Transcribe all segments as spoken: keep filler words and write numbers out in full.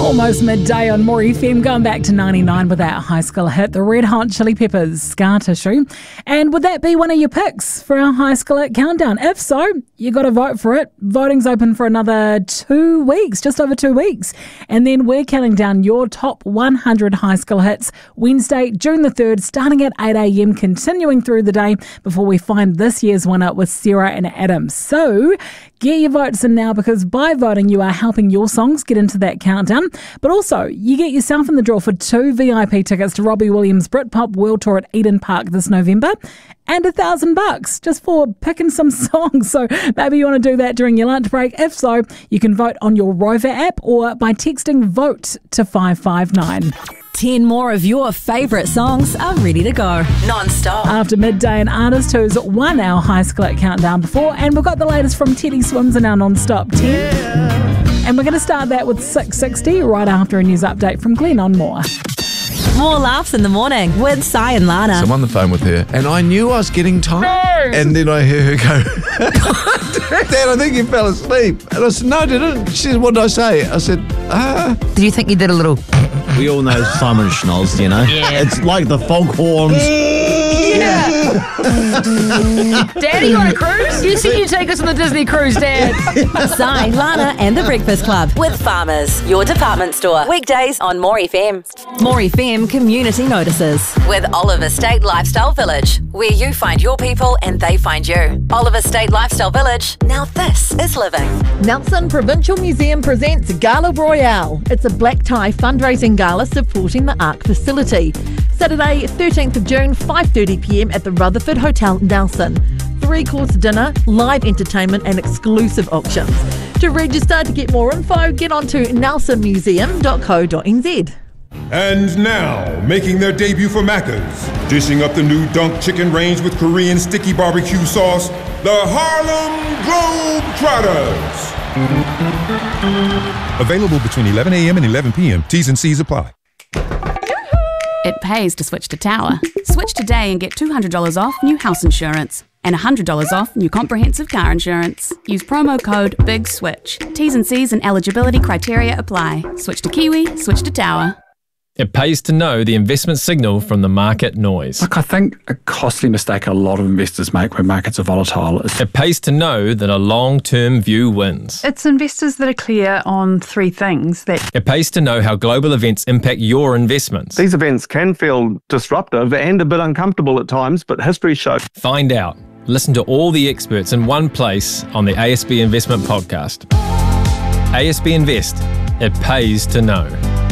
Almost midday on More F M, going back to ninety-nine with that high school hit, the Red Hot Chili Peppers, Scar Tissue. And would that be one of your picks for our high school hit countdown? If so, you got to vote for it. Voting's open for another two weeks, just over two weeks. And then we're counting down your top one hundred high school hits Wednesday, June the third, starting at eight a.m, continuing through the day before we find this year's winner with Sarah and Adam. So get your votes in now, because by voting you are helping your songs get into that countdown. But also, you get yourself in the draw for two V I P tickets to Robbie Williams' Britpop World Tour at Eden Park this November, and a thousand bucks just for picking some songs. So maybe you want to do that during your lunch break. If so, you can vote on your Rover app or by texting VOTE to five five nine. Ten more of your favourite songs are ready to go. Non-stop. After midday, an artist who's won our high school hit countdown before, and we've got the latest from Teddy Swims in our non-stop ten. Yeah. And we're going to start that with six sixty right after a news update from Glenn on More. More laughs in the morning with Si and Lana. So I'm on the phone with her, and I knew I was getting tired. No. And then I hear her go, Dad, I think you fell asleep. And I said, no, I didn't. She said, what did I say? I said, ah. Did you think you did a little... We all know Simon Schnoz, you know? Yeah. It's like the foghorns. Yeah. Daddy, you on a cruise? You said you'd take us on the Disney cruise, Dad. Si, Lana and the Breakfast Club with Farmers, your department store. Weekdays on More F M. More F M Community Notices with Oliver State Lifestyle Village, where you find your people and they find you. Oliver State Lifestyle Village. Now this is living. Nelson Provincial Museum presents Gala Royale. It's a black tie fundraising gala supporting the ARC facility. Saturday, thirteenth of June, five thirty p.m. at the Rutherford Hotel, Nelson. Three-course dinner, live entertainment and exclusive auctions. To register to get more info, get on to nelson museum dot co dot n z. And now, making their debut for Macca's, dishing up the new Dunk Chicken range with Korean sticky barbecue sauce, the Harlem Globetrotters. Available between eleven a.m. and eleven p.m. T's and C's apply. It pays to switch to Tower. Switch today and get two hundred dollars off new house insurance and one hundred dollars off new comprehensive car insurance. Use promo code BIGSWITCH. T's and C's and eligibility criteria apply. Switch to Kiwi, switch to Tower. It pays to know the investment signal from the market noise. Look, I think a costly mistake a lot of investors make when markets are volatile is... It pays to know that a long-term view wins. It's investors that are clear on three things. That It pays to know how global events impact your investments. These events can feel disruptive and a bit uncomfortable at times, but history shows. Find out. Listen to all the experts in one place on the A S B Investment Podcast. A S B Invest. It pays to know.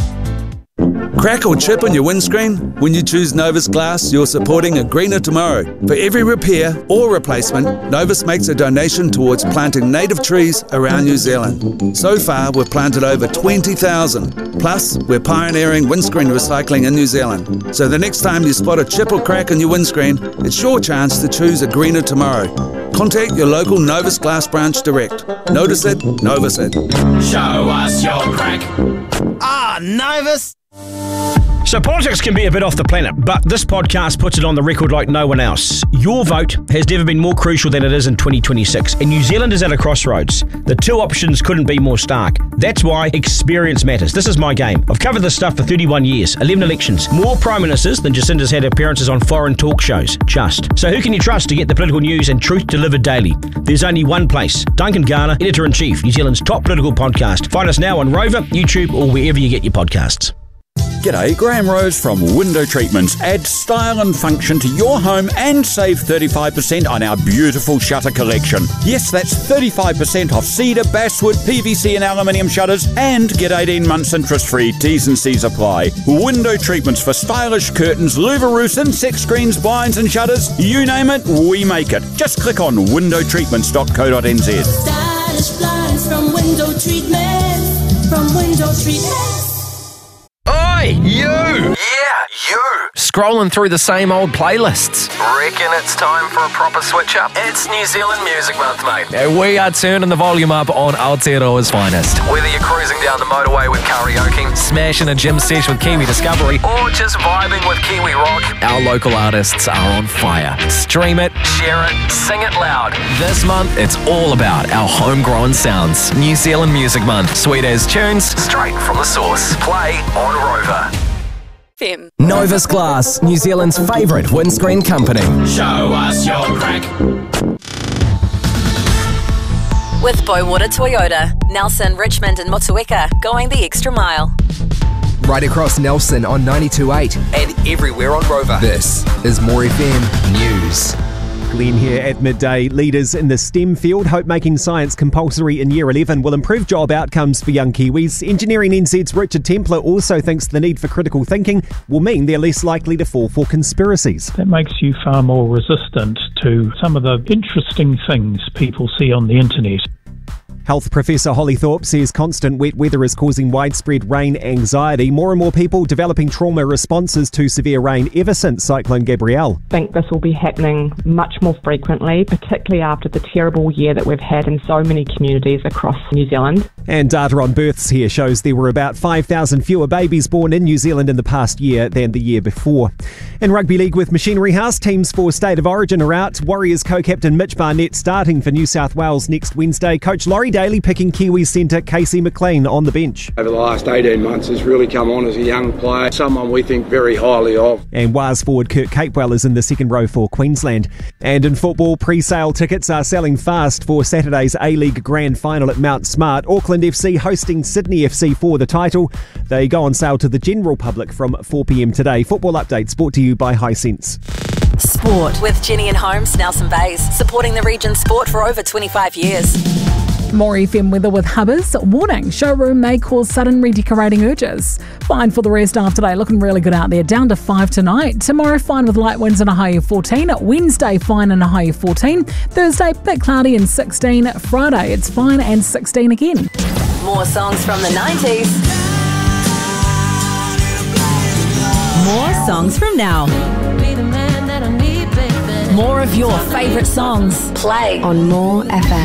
Crack or chip on your windscreen? When you choose Novus Glass, you're supporting a greener tomorrow. For every repair or replacement, Novus makes a donation towards planting native trees around New Zealand. So far, we've planted over twenty thousand. Plus, we're pioneering windscreen recycling in New Zealand. So the next time you spot a chip or crack on your windscreen, it's your chance to choose a greener tomorrow. Contact your local Novus Glass branch direct. Notice it, Novus it. Show us your crack. Ah, Novus! So politics can be a bit off the planet, but this podcast puts it on the record like no one else. Your vote has never been more crucial than it is in twenty twenty-six, and New Zealand is at a crossroads. The two options couldn't be more stark. That's why experience matters. This is my game. I've covered this stuff for thirty-one years, eleven elections, more prime ministers than Jacinda's had appearances on foreign talk shows. Just. So who can you trust to get the political news and truth delivered daily? There's only one place. Duncan Garner, Editor-in-Chief, New Zealand's top political podcast. Find us now on Rover, YouTube, or wherever you get your podcasts. G'day, Graham Rose from Window Treatments. Add style and function to your home and save thirty-five percent on our beautiful shutter collection. Yes, that's thirty-five percent off cedar, basswood, P V C and aluminium shutters, and get eighteen months interest-free. T's and C's apply. Window Treatments for stylish curtains, louver roofs, insect screens, blinds and shutters. You name it, we make it. Just click on window treatments dot co dot n z. Stylish blinds from Window Treatments. From Window Treatments. Oi, you! Yeah, you! scrolling through the same old playlists? Reckon it's time for a proper switch up? It's New Zealand Music Month, mate. And we are turning the volume up on Aotearoa's finest. Whether you're cruising down the motorway with karaoke, smashing a gym sesh with Kiwi Discovery, or just vibing with Kiwi Rock, our local artists are on fire. Stream it, share it, sing it loud. This month, it's all about our homegrown sounds. New Zealand Music Month. Sweet as tunes, straight from the source. Play on Rover. Novus Glass, New Zealand's favourite windscreen company. Show us your crack. With Boywater Toyota, Nelson, Richmond and Motueka going the extra mile. Right across Nelson on ninety-two point eight and everywhere on Rover. This is More F M News. Glenn here at midday. Leaders in the STEM field hope making science compulsory in Year eleven will improve job outcomes for young Kiwis. Engineering N Z's Richard Templar also thinks the need for critical thinking will mean they're less likely to fall for conspiracies. That makes you far more resistant to some of the interesting things people see on the internet. Health Professor Holly Thorpe says constant wet weather is causing widespread rain anxiety. More and more people developing trauma responses to severe rain ever since Cyclone Gabrielle. I think this will be happening much more frequently, particularly after the terrible year that we've had in so many communities across New Zealand. And data on births here shows there were about five thousand fewer babies born in New Zealand in the past year than the year before. In Rugby League with Machinery House, teams for State of Origin are out. Warriors co-captain Mitch Barnett starting for New South Wales next Wednesday. Coach Laurie Daly picking Kiwi centre Casey McLean on the bench. Over the last eighteen months has really come on as a young player, someone we think very highly of. And Waz forward Kurt Capewell is in the second row for Queensland. And in football, pre-sale tickets are selling fast for Saturday's A-League Grand Final at Mount Smart. Auckland F C hosting Sydney F C for the title. They go on sale to the general public from four p.m. today. Football updates brought to you by Hisense. Sport with Jenny and Holmes, Nelson Bays, supporting the region's sport for over twenty-five years. More F M weather with Hubbers. Warning, showroom may cause sudden redecorating urges. Fine for the rest after today. Looking really good out there. Down to five tonight. Tomorrow, fine with light winds and a high of fourteen. Wednesday, fine and a high of fourteen. Thursday, bit cloudy and sixteen. Friday, it's fine and sixteen again. More songs from the nineties. More songs from now. More of your favourite songs. Play on More F M.